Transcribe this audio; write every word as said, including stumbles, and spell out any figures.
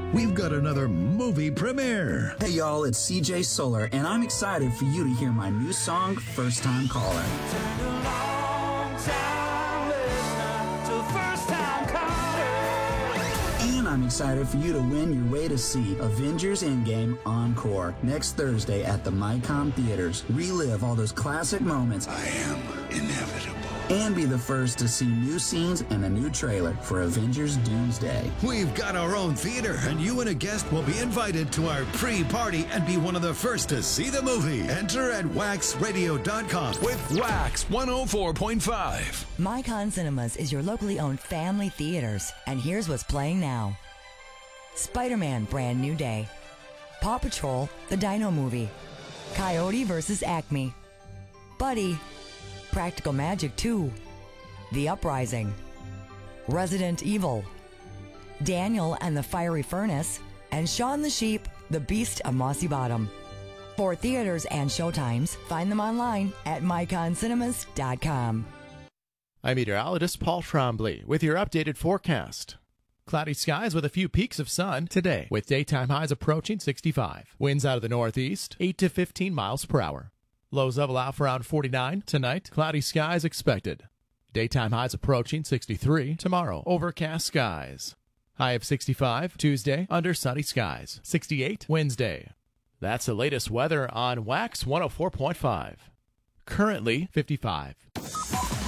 we've got another movie premiere. Hey y'all, it's C J Solar, and I'm excited for you to hear my new song, First Time Caller. And I'm excited for you to win your way to see Avengers Endgame Encore next Thursday at the MyCom Theaters. Relive all those classic moments. I am inevitable. And be the first to see new scenes and a new trailer for Avengers Doomsday. We've got our own theater, and you and a guest will be invited to our pre-party and be one of the first to see the movie. Enter at wax radio dot com with Wax one oh four point five. MyCon Cinemas is your locally owned family theaters, and here's what's playing now. Spider-Man Brand New Day, Paw Patrol The Dino Movie, Coyote versus Acme, Buddy, Practical Magic two, The Uprising, Resident Evil, Daniel and the Fiery Furnace, and Shaun the Sheep, The Beast of Mossy Bottom. For theaters and showtimes, find them online at my con cinemas dot com. I'm meteorologist Paul Trombley with your updated forecast. Cloudy skies with a few peaks of sun today, with daytime highs approaching sixty-five. Winds out of the northeast, eight to fifteen miles per hour. Lows level out for around forty-nine. Tonight, cloudy skies expected. Daytime highs approaching sixty-three. Tomorrow, overcast skies. High of sixty-five. Tuesday, under sunny skies. sixty-eight Wednesday. That's the latest weather on Wax one oh four point five. Currently, fifty-five.